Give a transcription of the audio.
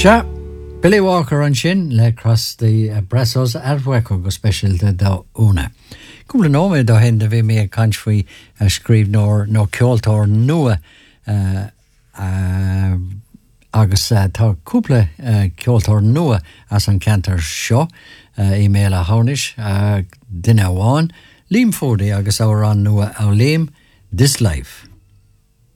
Sure. Billy Walker an sin le cross the Bressos Artweco go special da una. Cúpla nóid do hen de bhí mé cant faoi scríb nó ceoltóir nua agus tá cúpla ceoltóir nua as an cantar seo email a tháinis duine amháin líam fódaí agus árán nua á léim This Life.